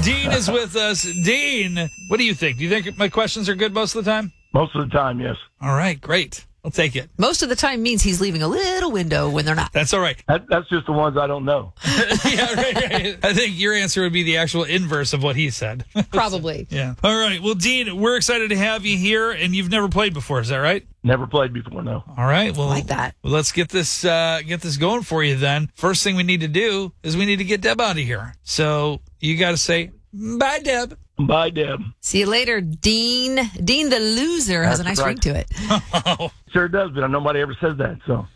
Dean is with us. Dean, what do you think? Do you think my questions are good most of the time? Most of the time, yes. All right, great. I'll take it. Most of the time means he's leaving a little window when they're not. That's all right. That's just the ones I don't know. Yeah, right. I think your answer would be the actual inverse of what he said. Probably. Yeah. All right. Well, Dean, we're excited to have you here, and you've never played before. Is that right? Never played before, no. All right. Well, like that. Well, let's get this going for you then. First thing we need to do is we need to get Deb out of here. So you got to say, bye, Deb. Bye, Deb. See you later, Dean. Dean the loser has a nice ring to it. Oh. Sure does, but nobody ever says that, so.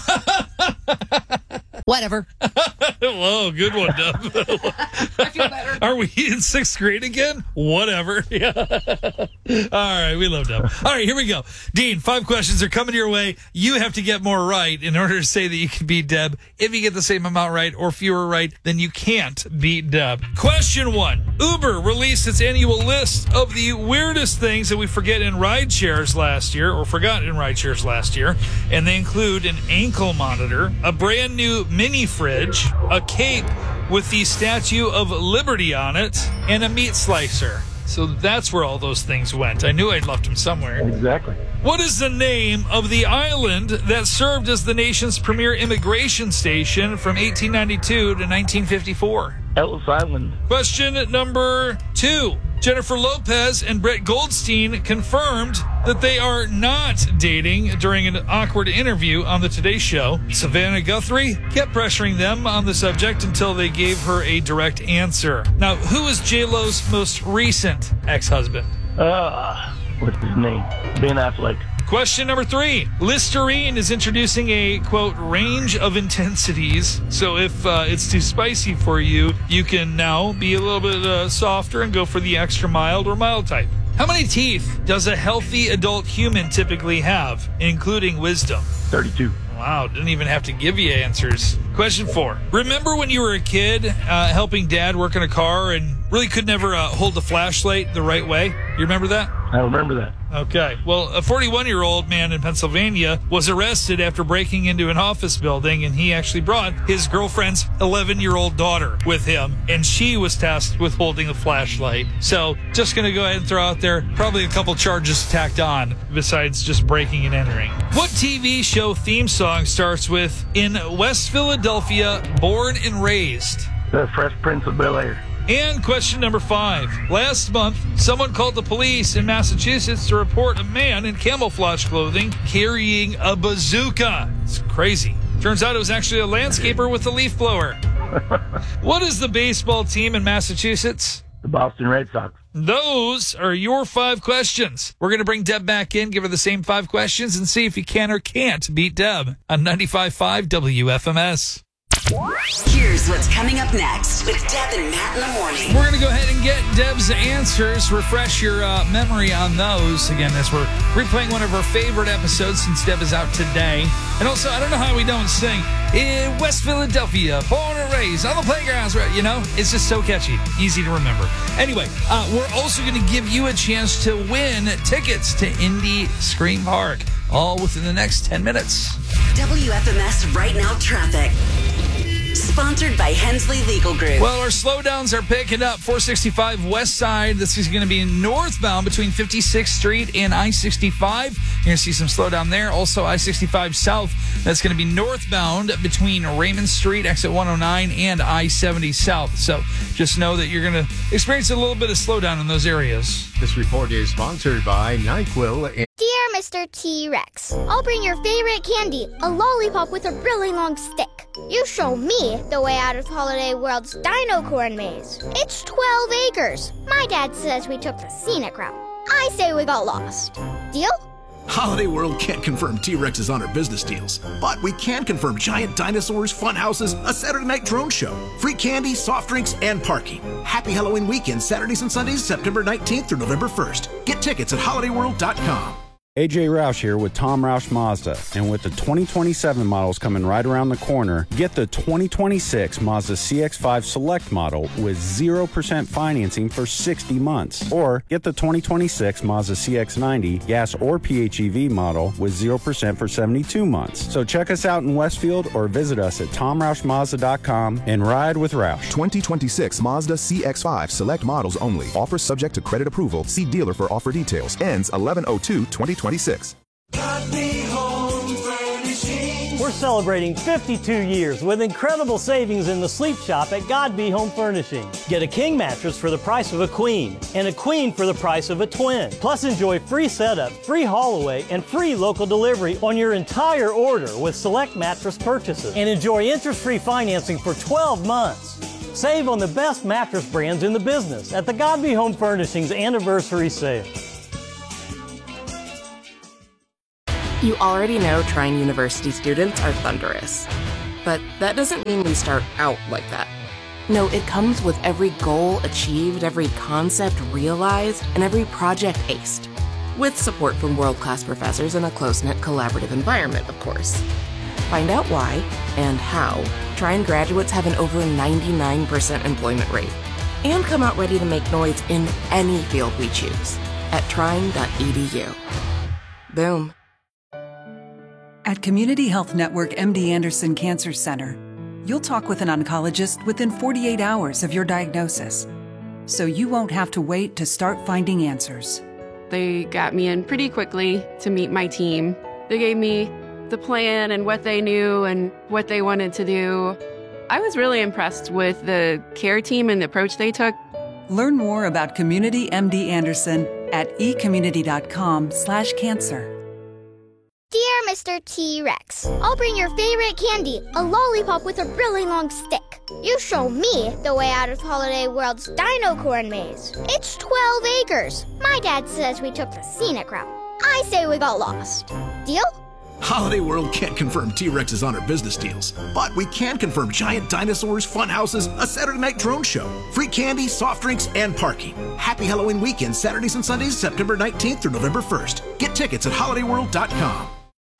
Whatever. Whoa, good one, Deb. I feel better. Are we in 6th grade again? Whatever. Yeah. All right, we love Deb. All right, here we go. Dean, 5 questions are coming your way. You have to get more right in order to say that you can beat Deb. If you get the same amount right or fewer right, then you can't beat Deb. Question 1. Uber released its annual list of the weirdest things that we forgot in ride shares last year, and they include an ankle monitor, a brand new mini fridge, a cape with the Statue of Liberty on it, and a meat slicer. So that's where all those things went. I knew I'd left them somewhere. Exactly. What is the name of the island that served as the nation's premier immigration station from 1892 to 1954? Ellis Island. Question number 2. Jennifer Lopez and Brett Goldstein confirmed that they are not dating during an awkward interview on the Today Show. Savannah Guthrie kept pressuring them on the subject until they gave her a direct answer. Now, who is J-Lo's most recent ex-husband? What's his name? Ben Affleck. Question number 3. Listerine is introducing a, quote, range of intensities. So if it's too spicy for you, you can now be a little bit softer and go for the extra mild or mild type. How many teeth does a healthy adult human typically have, including wisdom? 32. Wow, didn't even have to give you answers. Question 4. Remember when you were a kid helping Dad work in a car and really could never hold the flashlight the right way? You remember that? I remember that. Okay. Well, a 41-year-old man in Pennsylvania was arrested after breaking into an office building, and he actually brought his girlfriend's 11-year-old daughter with him, and she was tasked with holding the flashlight. So just going to go ahead and throw out there probably a couple charges tacked on besides just breaking and entering. What TV show theme song starts with "In West Philadelphia, born and raised"? The Fresh Prince of Bel-Air. And question number 5. Last month, someone called the police in Massachusetts to report a man in camouflage clothing carrying a bazooka. It's crazy. Turns out it was actually a landscaper with a leaf blower. What is the baseball team in Massachusetts? The Boston Red Sox. Those are your 5 questions. We're going to bring Deb back in, give her the same 5 questions, and see if you can or can't beat Deb on 95.5 WFMS. Here's what's coming up next with Deb and Matt in the morning. We're going to go ahead and get Deb's answers, refresh your memory on those. Again, as we're replaying one of our favorite episodes since Deb is out today. And also, I don't know how we don't sing "In West Philadelphia, born and raised on the playgrounds," right? You know, it's just so catchy, easy to remember. Anyway, we're also going to give you a chance to win tickets to Indy Scream Park, all within the next 10 minutes. WFMS Right Now Traffic. Sponsored by Hensley Legal Group. Well, our slowdowns are picking up. 465 west side. This is going to be northbound between 56th Street and I-65. You're going to see some slowdown there. Also, I-65 south. That's going to be northbound between Raymond Street, exit 109, and I-70 south. So just know that you're going to experience a little bit of slowdown in those areas. This report is sponsored by NyQuil and Dear Mr. T-Rex, I'll bring your favorite candy, a lollipop with a really long stick. You show me the way out of Holiday World's Dino Corn Maze. It's 12 acres. My dad says we took the scenic route. I say we got lost. Deal? Holiday World can't confirm T-Rexes on our business deals, but we can confirm giant dinosaurs, fun houses, a Saturday night drone show, free candy, soft drinks, and parking. Happy Halloween weekend, Saturdays and Sundays, September 19th through November 1st. Get tickets at holidayworld.com. AJ Roush here with Tom Roush Mazda, and with the 2027 models coming right around the corner, get the 2026 Mazda CX-5 Select model with 0% financing for 60 months, or get the 2026 Mazda CX-90 gas or PHEV model with 0% for 72 months. So check us out in Westfield or visit us at TomRoushMazda.com and ride with Roush. 2026 Mazda CX-5 Select models only. Offer subject to credit approval. See dealer for offer details. Ends 11/02/2026. We're celebrating 52 years with incredible savings in the sleep shop at Godby Home Furnishing. Get a king mattress for the price of a queen and a queen for the price of a twin. Plus enjoy free setup, free haul away, and free local delivery on your entire order with select mattress purchases. And enjoy interest-free financing for 12 months. Save on the best mattress brands in the business at the Godby Home Furnishings Anniversary Sale. You already know Trine University students are thunderous. But that doesn't mean we start out like that. No, it comes with every goal achieved, every concept realized, and every project aced. With support from world-class professors in a close-knit collaborative environment, of course. Find out why and how Trine graduates have an over 99% employment rate. And come out ready to make noise in any field we choose at trine.edu. Boom. At Community Health Network MD Anderson Cancer Center, you'll talk with an oncologist within 48 hours of your diagnosis, so you won't have to wait to start finding answers. They got me in pretty quickly to meet my team. They gave me the plan and what they knew and what they wanted to do. I was really impressed with the care team and the approach they took. Learn more about Community MD Anderson at eCommunity.com/cancer. Dear Mr. T-Rex, I'll bring your favorite candy, a lollipop with a really long stick. You show me the way out of Holiday World's Dino Corn Maze. It's 12 acres. My dad says we took the scenic route. I say we got lost. Deal? Holiday World can't confirm T-Rexes on our business deals, but we can confirm giant dinosaurs, fun houses, a Saturday night drone show, free candy, soft drinks, and parking. Happy Halloween weekend, Saturdays and Sundays, September 19th through November 1st. Get tickets at holidayworld.com.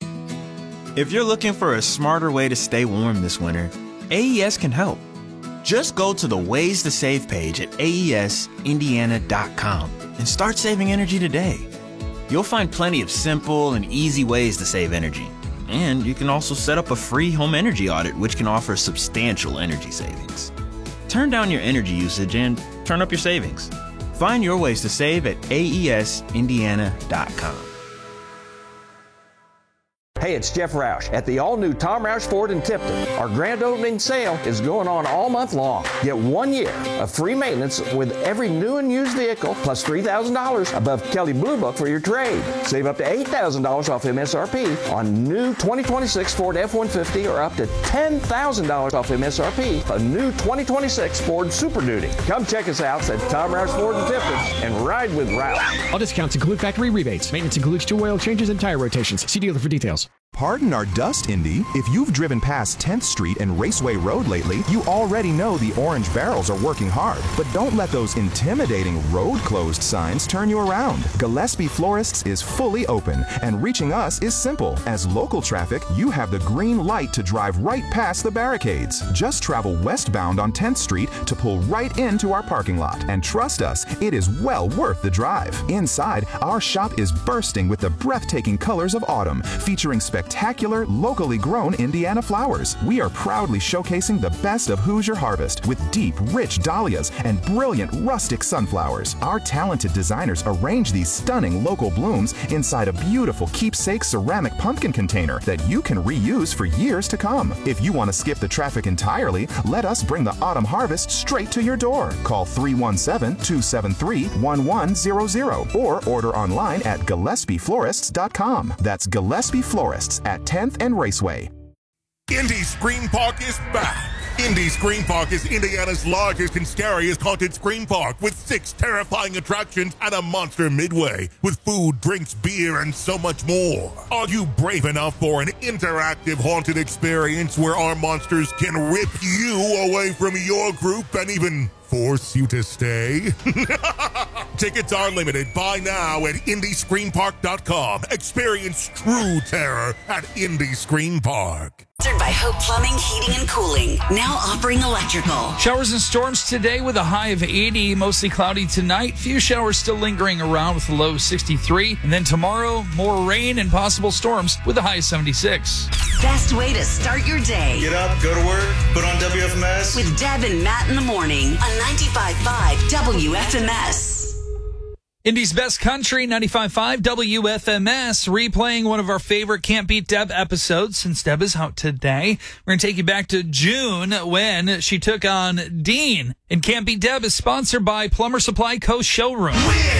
If you're looking for a smarter way to stay warm this winter, AES can help. Just go to the Ways to Save page at aesindiana.com and start saving energy today. You'll find plenty of simple and easy ways to save energy. And you can also set up a free home energy audit, which can offer substantial energy savings. Turn down your energy usage and turn up your savings. Find your ways to save at aesindiana.com. Hey, it's Jeff Roush at the all-new Tom Roush Ford in Tipton. Our grand opening sale is going on all month long. Get 1 year of free maintenance with every new and used vehicle, plus $3,000 above Kelley Blue Book for your trade. Save up to $8,000 off MSRP on new 2026 Ford F-150 or up to $10,000 off MSRP on new 2026 Ford Super Duty. Come check us out at Tom Roush Ford in Tipton and ride with Roush. All discounts include factory rebates. Maintenance includes 2 oil changes and tire rotations. See dealer for details. Pardon our dust, Indy. If you've driven past 10th Street and Raceway Road lately, you already know the orange barrels are working hard. But don't let those intimidating road closed signs turn you around. Gillespie Florists is fully open, and reaching us is simple. As local traffic, you have the green light to drive right past the barricades. Just travel westbound on 10th Street to pull right into our parking lot. And trust us, it is well worth the drive. Inside, our shop is bursting with the breathtaking colors of autumn, featuring spectacular, locally grown Indiana flowers. We are proudly showcasing the best of Hoosier harvest with deep, rich dahlias and brilliant rustic sunflowers. Our talented designers arrange these stunning local blooms inside a beautiful keepsake ceramic pumpkin container that you can reuse for years to come. If you want to skip the traffic entirely, let us bring the autumn harvest straight to your door. Call 317-273-1100 or order online at GillespieFlorists.com. That's Gillespie Florists at 10th and Raceway. Indy's Scream Park is back. Indy's Scream Park is Indiana's largest and scariest haunted scream park with 6 terrifying attractions and a monster midway with food, drinks, beer, and so much more. Are you brave enough for an interactive haunted experience where our monsters can rip you away from your group and even force you to stay? Tickets are limited. Buy now at IndyScreenPark.com. Experience true terror at Indy Screen Park. Sponsored by Hope Plumbing, Heating, and Cooling. Now offering electrical. Showers and storms today with a high of 80. Mostly cloudy tonight. Few showers still lingering around with a low of 63. And then tomorrow, more rain and possible storms with a high of 76. Best way to start your day. Get up, go to work, put on WFMS. With Deb and Matt in the morning on 95.5 WFMS. Indy's Best Country, 95.5 WFMS, replaying one of our favorite Can't Beat Deb episodes since Deb is out today. We're going to take you back to June when she took on Dean. And Can't Beat Deb is sponsored by Plumber Supply Co. Showroom.